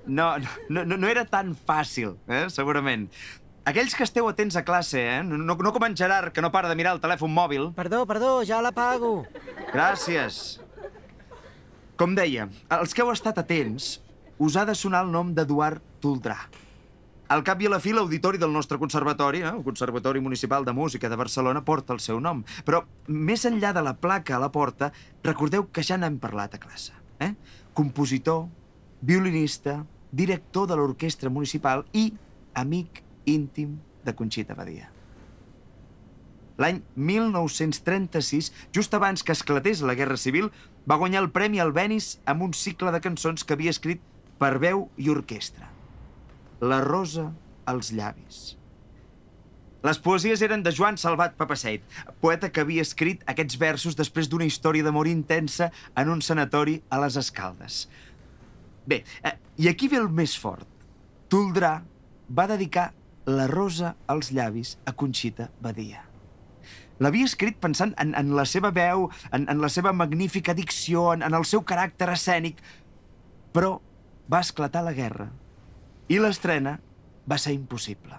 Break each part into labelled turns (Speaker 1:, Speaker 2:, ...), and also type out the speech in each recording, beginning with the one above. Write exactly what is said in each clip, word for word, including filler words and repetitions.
Speaker 1: no, no, no era tan fàcil, eh, segurament. Aquells que esteu atents a classe, eh? No, no com en Gerard, que no para de mirar el telèfon mòbil.
Speaker 2: Perdó, perdó, ja l'apago.
Speaker 1: Gràcies. Com deia, els que heu estat atents, us ha de sonar el nom d'Eduard Toldrà. Al cap i a la fi, l'auditori del nostre conservatori, eh, el Conservatori Municipal de Música de Barcelona, porta el seu nom. Però, més enllà de la placa a la porta, recordeu que ja n'hem parlat a classe. Eh? Compositor, violinista, director de l'orquestra municipal i amic íntim de Conxita Badia. L'any mil nou-cents trenta-sis, just abans que esclatés la Guerra Civil, va guanyar el Premi Albéniz amb un cicle de cançons que havia escrit per veu i orquestra. La rosa als llavis. Les poesies eren de Joan Salvat Papasseit, poeta que havia escrit aquests versos després d'una història d'amor intensa en un sanatori a les Escaldes. Bé, i aquí ve el més fort. Toldrà va dedicar La rosa als llavis a Conxita Badia. L'havia escrit pensant en, en la seva veu, en, en la seva magnífica dicció, en, en el seu caràcter escènic, però va esclatar la guerra i l'estrena va ser impossible.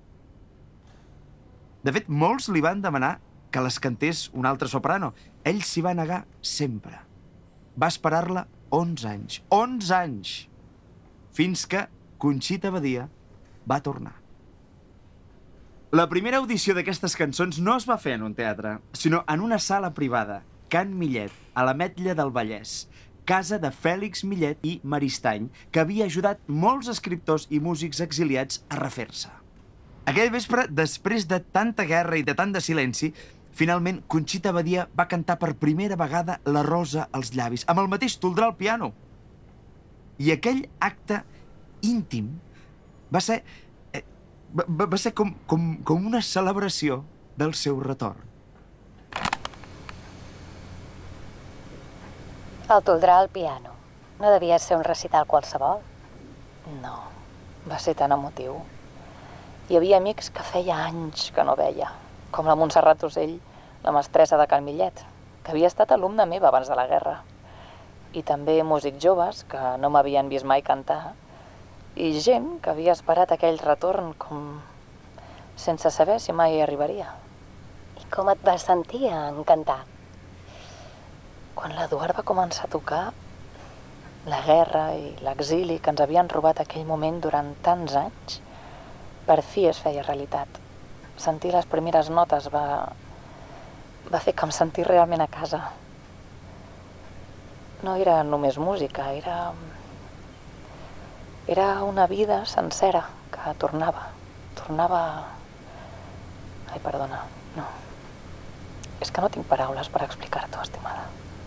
Speaker 1: De fet, molts li van demanar que les cantés un altre soprano. Ell s'hi va negar sempre. Va esperar-la onze anys. onze anys! Fins que Conxita Badia va tornar. La primera audició d'aquestes cançons no es va fer en un teatre, sinó en una sala privada, Can Millet, a l'Ametlla del Vallès, casa de Fèlix Millet i Maristany, que havia ajudat molts escriptors i músics exiliats a refer-se. Aquell vespre, després de tanta guerra i de tant de silenci, finalment Conxita Badia va cantar per primera vegada La rosa als llavis, amb el mateix Toldrà al piano. I aquell acte íntim va ser... Va, va ser com, com, com una celebració del seu retorn.
Speaker 3: El Toldrà al piano. No devia ser un recital qualsevol? No, va ser tan emotiu. Hi havia amics que feia anys que no veia, com la Montserrat Ocell, la mestressa de Can Millet, que havia estat alumna meva abans de la guerra. I també músics joves que no m'havien vist mai cantar, i gent que havia esperat aquell retorn com sense saber si mai arribaria.
Speaker 4: I com et vas sentir en cantar?
Speaker 3: Quan l'Eduard va començar a tocar, la guerra i l'exili que ens havien robat aquell moment durant tants anys, per fi es feia realitat. Sentir les primeres notes va, va fer que em sentís realment a casa. No era només música, era... Era una vida sencera que tornava. Tornava... Ai, perdona, no. És que no tinc paraules per explicar-t'ho, estimada.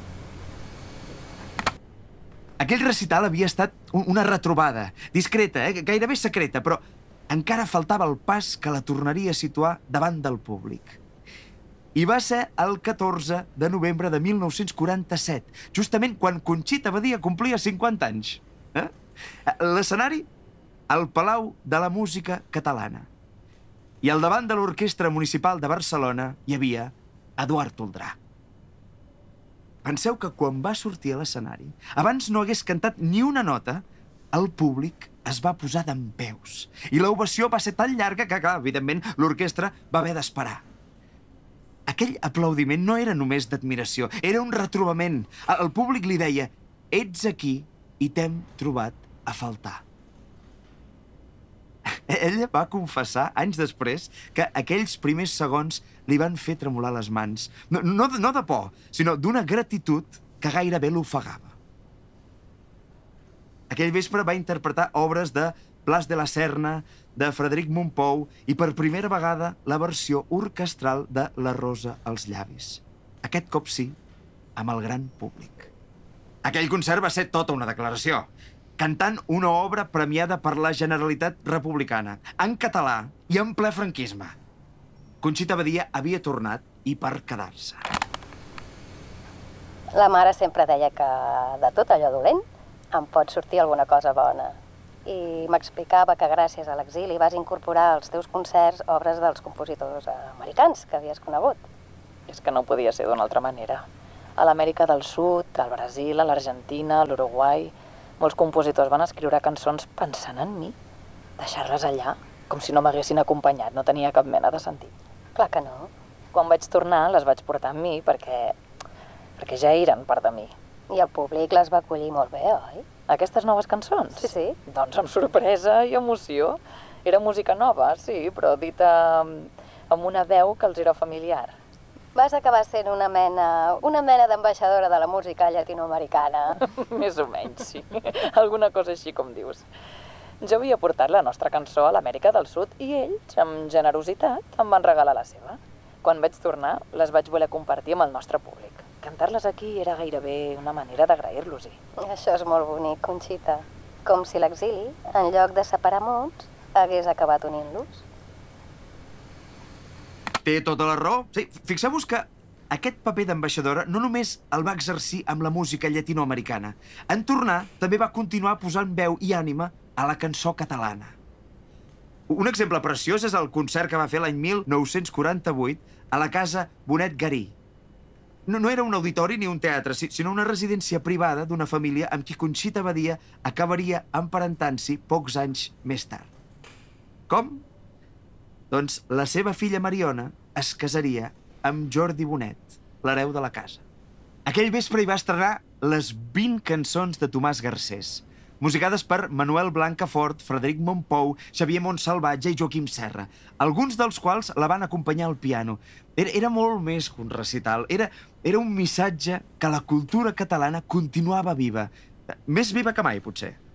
Speaker 1: Aquell recital havia estat una retrobada, discreta, eh? Gairebé secreta, però encara faltava el pas que la tornaria a situar davant del públic. I va ser el catorze de novembre de mil nou-cents quaranta-set, justament quan Conxita Badia complia cinquanta anys. Eh? L'escenari, al Palau de la Música Catalana. I al davant de l'Orquestra Municipal de Barcelona hi havia Eduard Toldrà. Penseu que quan va sortir a l'escenari, abans no hagués cantat ni una nota, el públic es va posar dempeus. I l'ovació va ser tan llarga que, clar, evidentment, l'orquestra va haver d'esperar. Aquell aplaudiment no era només d'admiració, era un retrobament. El públic li deia, ets aquí i t'hem trobat a faltar. Ella va confessar, anys després, que aquells primers segons li van fer tremolar les mans. No, no, no de por, sinó d'una gratitud que gairebé l'ofegava. Aquell vespre va interpretar obres de Blas de la Serna, de Frederic Mompou i per primera vegada la versió orquestral de La rosa als llavis. Aquest cop sí, amb el gran públic. Aquell concert va ser tota una declaració, cantant una obra premiada per la Generalitat Republicana, en català i en ple franquisme. Conxita Badia havia tornat i per quedar-se.
Speaker 4: La mare sempre deia que de tot allò dolent em pot sortir alguna cosa bona. I m'explicava que gràcies a l'exili vas incorporar als teus concerts obres dels compositors americans que havies conegut.
Speaker 3: És que no podia ser d'una altra manera. A l'Amèrica del Sud, al Brasil, a l'Argentina, a l'Uruguai, Molts compositors van escriure cançons pensant en mi. Deixar-les allà, com si no m'haguessin acompanyat, no tenia cap mena de sentit.
Speaker 4: Clar que no.
Speaker 3: Quan vaig tornar, les vaig portar amb mi perquè... perquè ja eren part de mi.
Speaker 4: I el públic les va acollir molt bé, oi?
Speaker 3: Aquestes noves cançons?
Speaker 4: Sí, sí.
Speaker 3: Doncs amb sorpresa i emoció. Era música nova, sí, però dita amb una veu que els era familiar.
Speaker 4: Vas acabar sent una mena... una mena d'ambaixadora de la música llatinoamericana.
Speaker 3: Més o menys, sí. Alguna cosa així com dius. Jo havia portat la nostra cançó a l'Amèrica del Sud i ells, amb generositat, em van regalar la seva. Quan vaig tornar, les vaig voler compartir amb el nostre públic. Cantar-les aquí era gairebé una manera d'agrair-los-hi.
Speaker 4: Això és molt bonic, Conxita. Com si l'exili, en lloc de separar mons, hagués acabat unint-los.
Speaker 1: Té tota la raó. Sí, fixeu-vos que aquest paper d'ambaixadora no només el va exercir amb la música llatinoamericana. En tornar, també va continuar posant veu i ànima a la cançó catalana. Un exemple preciós és el concert que va fer l'any mil nou-cents quaranta-vuit a la casa Bonet Garí. No, no era un auditori ni un teatre, sinó una residència privada d'una família amb qui Conxita Badia acabaria emparentant-s'hi pocs anys més tard. Com? Doncs la seva filla Mariona es casaria amb Jordi Bonet, l'hereu de la casa. Aquell vespre hi va estrenar les vint cançons de Tomàs Garcés, musicades per Manuel Blancafort, Frederic Montpou, Xavier Montsalvatge i Joaquim Serra, alguns dels quals la van acompanyar al piano. Era, era molt més que un recital, era, era un missatge que la cultura catalana continuava viva. Més viva que mai, potser.